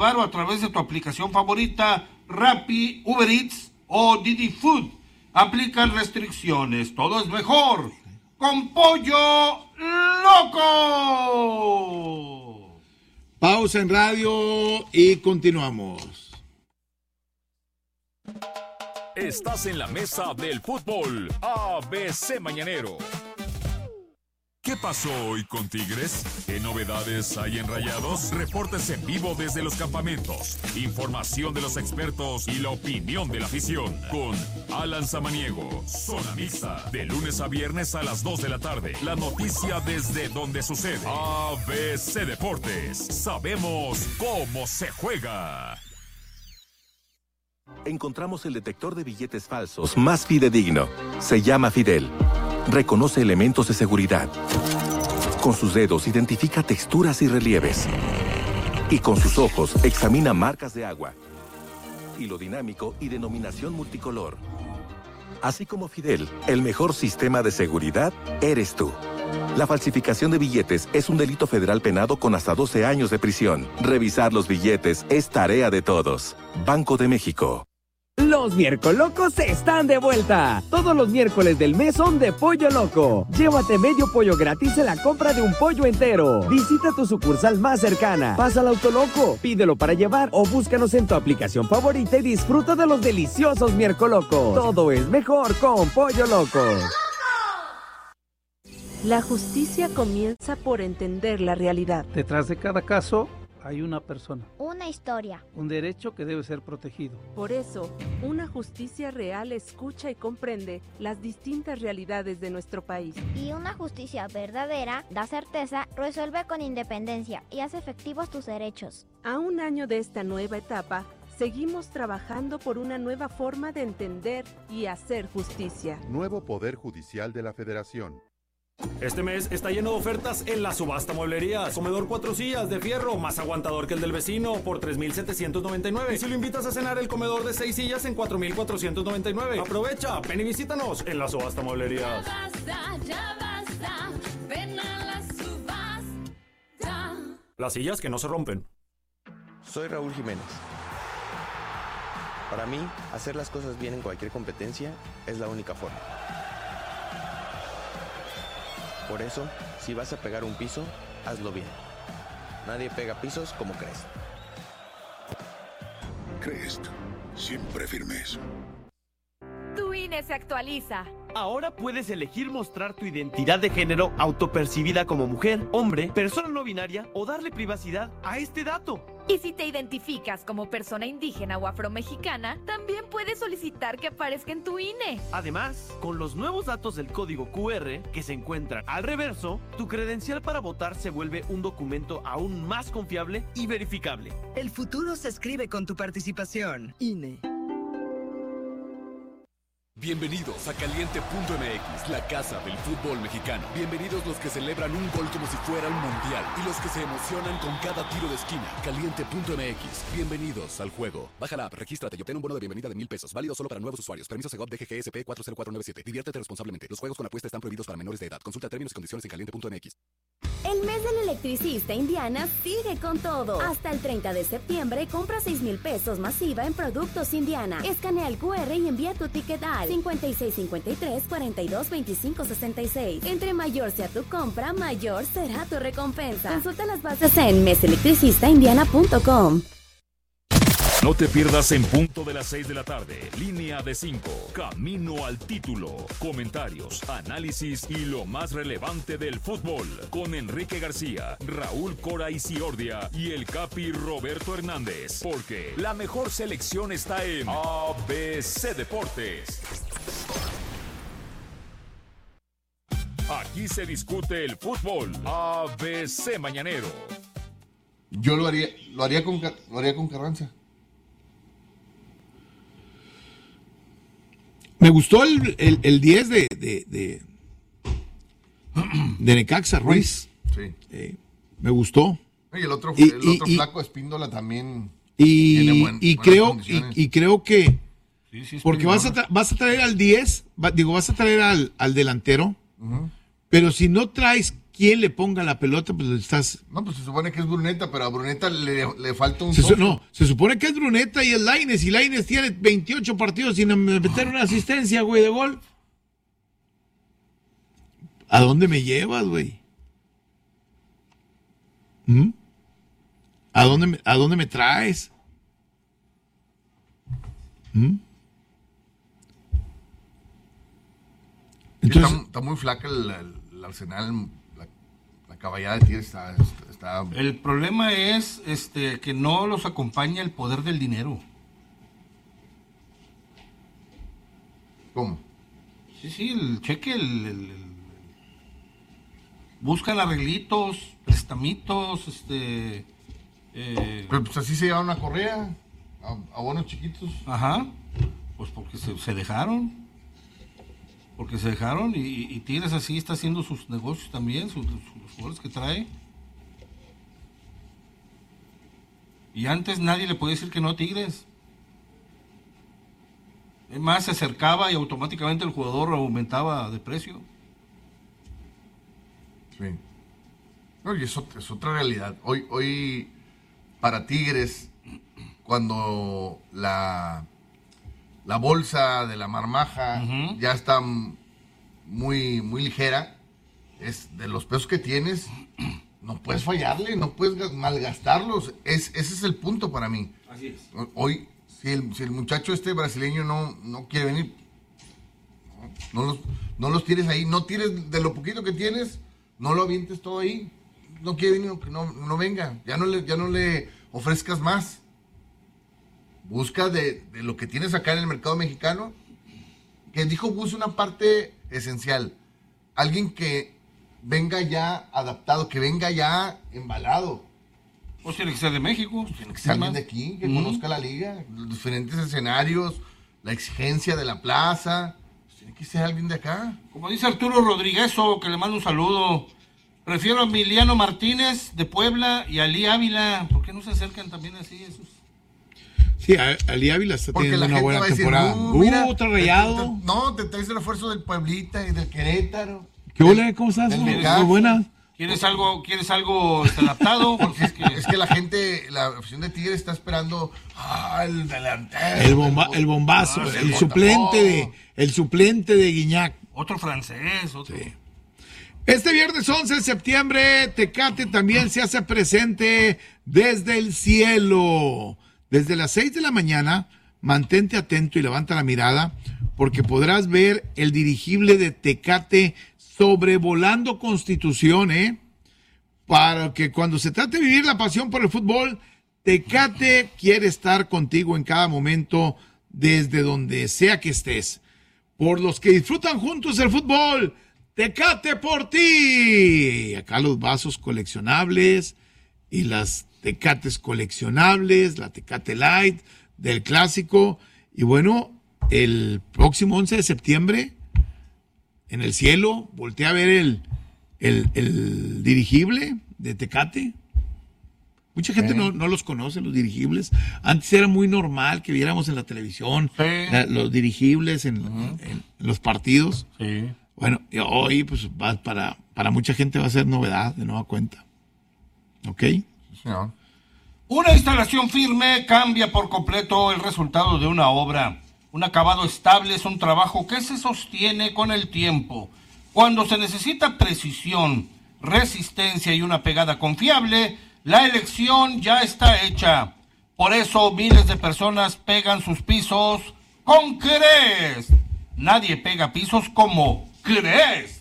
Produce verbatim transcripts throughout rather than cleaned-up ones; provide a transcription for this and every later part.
o a través de tu aplicación favorita, Rappi, Uber Eats o Didi Food. Aplican restricciones. Todo es mejor con Pollo Loco. Pausa en radio y continuamos. Estás en la mesa del fútbol A B C Mañanero. ¿Qué pasó hoy con Tigres? ¿Qué novedades hay en Rayados? Reportes en vivo desde los campamentos, información de los expertos y la opinión de la afición. Con Alan Samaniego, Zona Mixta, de lunes a viernes a las dos de la tarde. La noticia desde donde sucede. A B C Deportes. Sabemos cómo se juega. Encontramos el detector de billetes falsos más fidedigno. Se llama Fidel. Reconoce elementos de seguridad. Con sus dedos identifica texturas y relieves. Y con sus ojos examina marcas de agua, hilo dinámico y denominación multicolor. Así como Fidel, el mejor sistema de seguridad eres tú. La falsificación de billetes es un delito federal penado con hasta doce años de prisión. Revisar los billetes es tarea de todos. Banco de México. Los Miércolocos están de vuelta. Todos los miércoles del mes son de Pollo Loco. Llévate medio pollo gratis en la compra de un pollo entero. Visita tu sucursal más cercana. Pasa al Autoloco, pídelo para llevar o búscanos en tu aplicación favorita y disfruta de los deliciosos Miércolocos. Todo es mejor con Pollo Loco. La justicia comienza por entender la realidad. Detrás de cada caso hay una persona. Una historia. Un derecho que debe ser protegido. Por eso, una justicia real escucha y comprende las distintas realidades de nuestro país. Y una justicia verdadera da certeza, resuelve con independencia y hace efectivos tus derechos. A un año de esta nueva etapa, seguimos trabajando por una nueva forma de entender y hacer justicia. Nuevo Poder Judicial de la Federación. Este mes está lleno de ofertas en la subasta mueblerías. Comedor cuatro sillas de fierro, más aguantador que el del vecino, por tres mil setecientos noventa y nueve. Y si lo invitas a cenar, el comedor de seis sillas en cuatro mil cuatrocientos noventa y nueve. Aprovecha, ven y visítanos en la subasta mueblerías. Ya basta, ya basta, ven a la subasta. Las sillas que no se rompen. Soy Raúl Jiménez. Para mí, hacer las cosas bien en cualquier competencia es la única forma. Por eso, si vas a pegar un piso, hazlo bien. Nadie pega pisos como Crest. Crest, siempre firmes. Tu I N E se actualiza. Ahora puedes elegir mostrar tu identidad de género autopercibida como mujer, hombre, persona no binaria o darle privacidad a este dato. Y si te identificas como persona indígena o afromexicana, también puedes solicitar que aparezca en tu I N E. Además, con los nuevos datos del código Q R que se encuentran al reverso, tu credencial para votar se vuelve un documento aún más confiable y verificable. El futuro se escribe con tu participación. I N E. Bienvenidos a Caliente punto M X, la casa del fútbol mexicano. Bienvenidos los que celebran un gol como si fuera un mundial y los que se emocionan con cada tiro de esquina. Caliente punto M X, bienvenidos al juego. Baja la app, regístrate y obtén un bono de bienvenida de mil pesos, válido solo para nuevos usuarios. Permiso Segov D G G S P cuatro cero cuatro nueve siete. Diviértete responsablemente. Los juegos con apuesta están prohibidos para menores de edad. Consulta términos y condiciones en caliente punto M X. El mes del electricista Indiana sigue con todo. Hasta el treinta de septiembre, compra seis mil pesos masiva en productos Indiana. Escanea el Q R y envía tu ticket al cincuenta y seis cincuenta y tres cuarenta y dos veinticinco sesenta y seis. Entre mayor sea tu compra, mayor será tu recompensa. Consulta las bases en mes electricista indiana punto com. No te pierdas en punto de las seis de la tarde. Línea de cinco. Camino al título. Comentarios, análisis y lo más relevante del fútbol. Con Enrique García, Raúl Cora y Ciordia y el Capi Roberto Hernández. Porque la mejor selección está en A B C Deportes. Aquí se discute el fútbol. A B C Mañanero. Yo lo haría, lo haría con, lo haría con Carranza. Me gustó el, el, el diez de, de, de, de Necaxa, Ruiz. Sí. Eh, me gustó. Y el otro, y, el otro y, flaco Espíndola también. Y, tiene buen, y, creo, y, y creo que. Sí, sí, porque vas a, tra- vas a traer al diez, va, digo, vas a traer al, al delantero. Uh-huh. Pero si no traes quien le ponga la pelota, pues estás... No, pues se supone que es Bruneta, pero a Bruneta le, le falta un... Se, socio. no, se supone que es Bruneta y es Lainez, y Lainez tiene veintiocho partidos sin meter una asistencia, güey, de gol. ¿A dónde me llevas, güey? ¿Mm? ¿A dónde me, a dónde me traes? ¿Mm? Entonces, está, está muy flaca el, el, el Arsenal, la, la caballada de Tigres está, está... El problema es este que no los acompaña el poder del dinero. ¿Cómo? Sí, sí, el cheque, el, el, el... buscan arreglitos, prestamitos, este... Eh... Pero pues así se lleva una correa, a, a bonos chiquitos. Ajá, pues porque se, se dejaron. Porque se dejaron y, y Tigres así está haciendo sus negocios también, sus, sus, los jugadores que trae. Y antes nadie le podía decir que no a Tigres. Es más, se acercaba y automáticamente el jugador aumentaba de precio. Sí. No, y eso es otra realidad. Hoy, hoy para Tigres, cuando la... la bolsa de la marmaja uh-huh. ya está muy, muy ligera, es de los pesos que tienes, no puedes fallarle, no puedes malgastarlos, es, ese es el punto para mí. Así es. Hoy, si el, si el muchacho este brasileño no, no quiere venir, no, no, los, no los tires ahí, no tires de lo poquito que tienes, no lo avientes todo ahí, no quiere venir, no, no venga, ya no le, ya no le ofrezcas más. Busca de, de lo que tienes acá en el mercado mexicano. Que dijo Bus una parte esencial. Alguien que venga ya adaptado, que venga ya embalado. Pues tiene que ser de México. Tiene que ser alguien de aquí, que mm. conozca la liga, los diferentes escenarios, la exigencia de la plaza. Pues tiene que ser alguien de acá. Como dice Arturo Rodríguez, que le mando un saludo. Prefiero a Emiliano Martínez de Puebla y a Ali Ávila. ¿Por qué no se acercan también así esos? Sí, Ali Ávila está porque teniendo una buena decir, temporada. Uh, mira, uh, otro rayado. Te, te, no, te traes el refuerzo del Pueblita y del Querétaro. ¿Qué hola? ¿Cómo estás? Muy buena. ¿Quieres algo, quieres algo adaptado? Porque es que, es que la gente, la afición de Tigres está esperando ah, el delantero. El, bomba, el bombazo, ah, el, el suplente de, el suplente de Guiñac. Otro francés, otro. Sí. Este viernes once de septiembre, Tecate también se hace presente desde el cielo. Desde las seis de la mañana, mantente atento y levanta la mirada, porque podrás ver el dirigible de Tecate sobrevolando Constitución, ¿eh? Para que cuando se trate de vivir la pasión por el fútbol, Tecate quiere estar contigo en cada momento, desde donde sea que estés. Por los que disfrutan juntos el fútbol, Tecate por ti. Acá los vasos coleccionables y las Tecates coleccionables, la Tecate Light del clásico. Y bueno, el próximo once de septiembre, en el cielo, voltea a ver el, el, el dirigible de Tecate. Mucha gente sí. no, no los conoce, los dirigibles. Antes era muy normal que viéramos en la televisión sí. la, los dirigibles en, uh-huh. en, en los partidos. Sí. Bueno, y hoy pues va para, para mucha gente va a ser novedad, de nueva cuenta. ¿Ok? No. Una instalación firme cambia por completo el resultado de una obra. Un acabado estable es un trabajo que se sostiene con el tiempo. Cuando se necesita precisión, resistencia y una pegada confiable, la elección ya está hecha. Por eso miles de personas pegan sus pisos con Crest. Nadie pega pisos como Crest.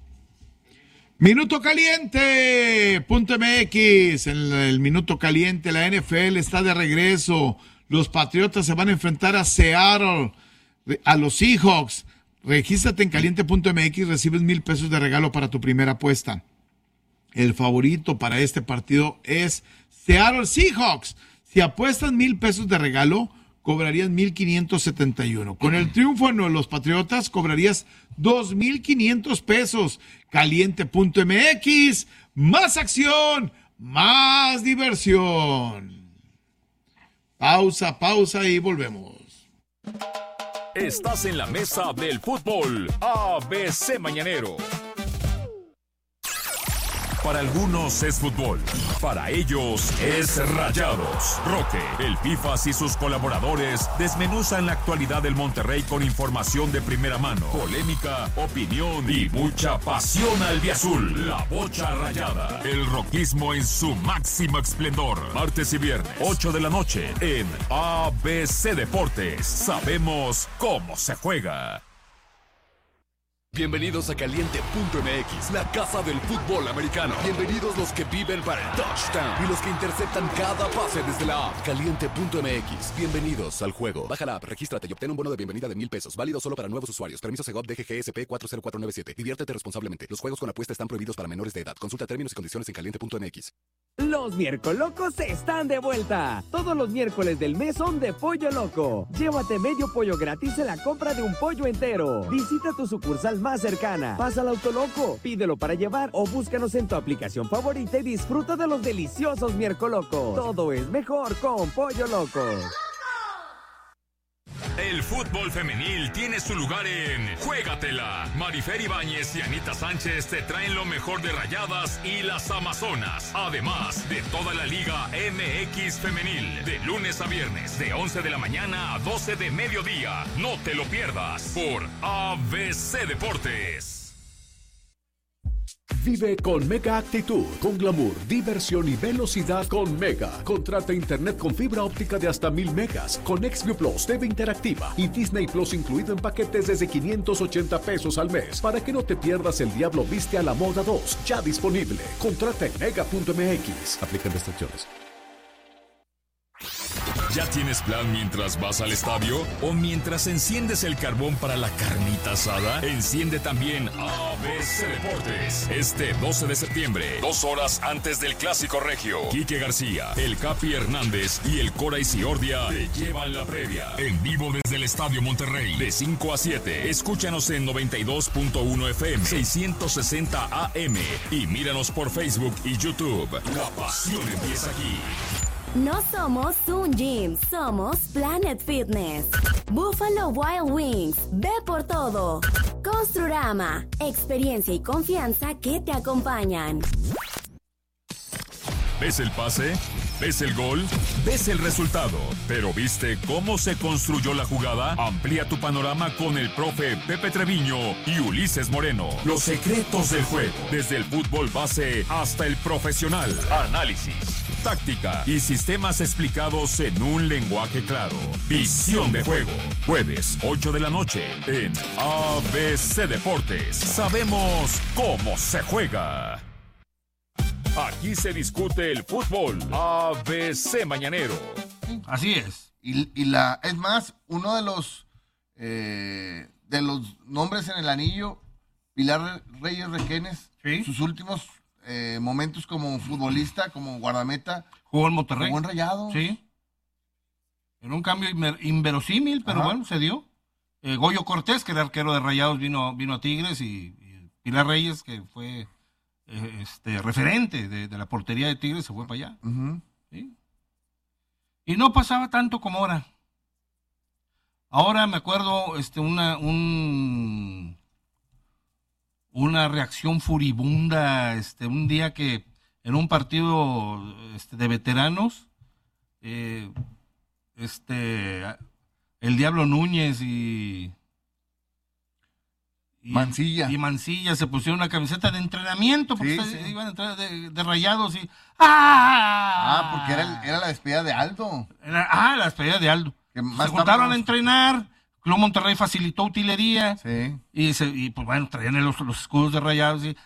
Minuto caliente, punto M X, en el minuto caliente, la N F L está de regreso, los Patriotas se van a enfrentar a Seattle, a los Seahawks. Regístrate en caliente punto M X, recibes mil pesos de regalo para tu primera apuesta. El favorito para este partido es Seattle Seahawks. Si apuestas mil pesos de regalo, cobrarías mil quinientos setenta y uno. Con el triunfo de los Patriotas, cobrarías dos mil quinientos pesos. caliente punto M X, más acción, más diversión. Pausa, pausa y volvemos. Estás en la mesa del fútbol A B C Mañanero. Para algunos es fútbol, para ellos es Rayados. Roque, el Pifas y sus colaboradores desmenuzan la actualidad del Monterrey con información de primera mano, polémica, opinión y mucha pasión albiazul. La Bocha Rayada, el roquismo en su máximo esplendor. Martes y viernes, ocho de la noche, en A B C Deportes. Sabemos cómo se juega. Bienvenidos a Caliente punto M X, la casa del fútbol americano. Bienvenidos los que viven para el touchdown y los que interceptan cada pase desde la app. Caliente punto M X, bienvenidos al juego. Baja la app, regístrate y obtén un bono de bienvenida de mil pesos. Válido solo para nuevos usuarios. Permiso Segov D G G S P cuatro cero cuatro nueve siete. Diviértete responsablemente. Los juegos con apuesta están prohibidos para menores de edad. Consulta términos y condiciones en caliente punto M X. Los miércolocos están de vuelta. Todos los miércoles del mes son de Pollo Loco. Llévate medio pollo gratis en la compra de un pollo entero. Visita tu sucursal más cercana. Pasa al Autoloco, pídelo para llevar o búscanos en tu aplicación favorita y disfruta de los deliciosos miércolocos. Todo es mejor con Pollo Loco. El fútbol femenil tiene su lugar en Juégatela. Marifer Ibáñez y Anita Sánchez te traen lo mejor de Rayadas y las Amazonas. Además de toda la Liga M X Femenil. De lunes a viernes, de once de la mañana a doce de mediodía. No te lo pierdas por A B C Deportes. Vive con Mega Actitud, con glamour, diversión y velocidad con Mega. Contrata internet con fibra óptica de hasta mil megas, con Xview Plus, T V interactiva y Disney Plus incluido en paquetes desde quinientos ochenta pesos al mes. Para que no te pierdas El Diablo Viste a la Moda dos, ya disponible. Contrata en mega punto M X. Aplican restricciones. ¿Ya tienes plan mientras vas al estadio? ¿O mientras enciendes el carbón para la carnita asada? Enciende también A B C Deportes. Este doce de septiembre, dos horas antes del Clásico Regio. Quique García, el Capi Hernández y el Cora Isiordia te llevan la previa. En vivo desde el Estadio Monterrey, de cinco a siete. Escúchanos en noventa y dos punto uno F M, seiscientos sesenta A M. Y míranos por Facebook y YouTube. La pasión empieza aquí. No somos un gym, somos Planet Fitness. Buffalo Wild Wings, ve por todo. Construrama, experiencia y confianza que te acompañan. ¿Ves el pase? ¿Ves el gol? ¿Ves el resultado? ¿Pero viste cómo se construyó la jugada? Amplía tu panorama con el profe Pepe Treviño y Ulises Moreno. Los secretos del juego, desde el fútbol base hasta el profesional. Análisis, táctica y sistemas explicados en un lenguaje claro. Visión de juego. Jueves, ocho de la noche, en A B C Deportes. Sabemos cómo se juega. Aquí se discute el fútbol. A B C Mañanero. Así es. Y, y la, es más, uno de los eh, de los nombres en el anillo, Pilar Reyes Requenes, ¿sí? Sus últimos eh, momentos como futbolista, como guardameta. Jugó en Monterrey. Jugó en Rayados. Sí. Era un cambio inverosímil, pero Ajá. bueno, se dio. Eh, Goyo Cortés, que era arquero de Rayados, vino, vino a Tigres, y, y Pilar Reyes, que fue eh, este referente de, de la portería de Tigres, se fue para allá. Uh-huh. ¿Sí? Y no pasaba tanto como ahora. Ahora me acuerdo este una un una reacción furibunda este un día que en un partido este, de veteranos eh, este el Diablo Núñez y, y Mancilla y Mancilla se pusieron una camiseta de entrenamiento porque sí, sí. iban a entrar de, de Rayados y ¡ah! Ah, porque era, el, era la despedida de Aldo. Era, ah, la despedida de Aldo. Que más se juntaron tarde... a entrenar. Club Monterrey facilitó utilería. Sí. Y, se, y pues bueno, traían los, los escudos de Rayados y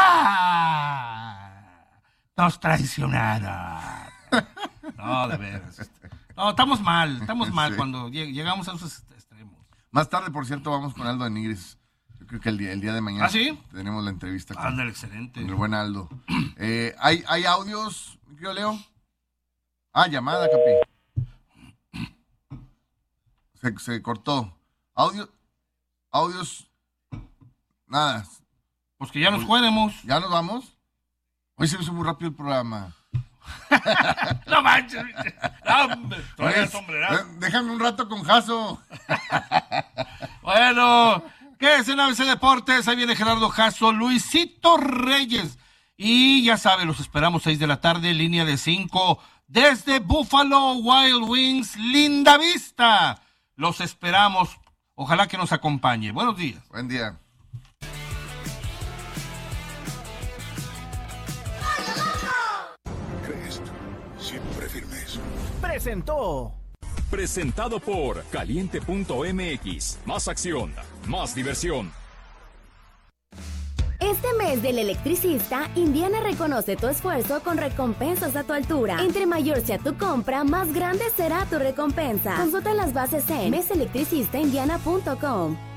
¡ah! Nos traicionaron. No, de veras. No, estamos mal, estamos mal sí. Cuando llegamos a esos extremos. Más tarde, por cierto, vamos con Aldo de Nigris. Yo creo que el día, el día de mañana ¿Ah, sí? tenemos la entrevista con, Ándale, excelente. con el buen Aldo. eh, ¿hay, ¿Hay audios, mi querido Leo? Ah, llamada, Capi. Se, se cortó. Audio, audios, nada. Pues que ya nos juguemos. ¿Ya nos vamos? Hoy se me hizo muy rápido el programa. No manches. No, pues, déjame un rato con Jaso. Bueno, ¿qué es en A B C Deportes? Ahí viene Gerardo Jaso, Luisito Reyes. Y ya saben, los esperamos seis de la tarde, línea de cinco, desde Buffalo Wild Wings, Linda Vista. Los esperamos. Ojalá que nos acompañe. Buenos días. Buen día. Crest, siempre firmes. Presentó. Presentado por Caliente punto M X. Más acción, más diversión. Este mes del electricista, Indiana reconoce tu esfuerzo con recompensas a tu altura. Entre mayor sea tu compra, más grande será tu recompensa. Consulta las bases en mes electricista indiana punto com.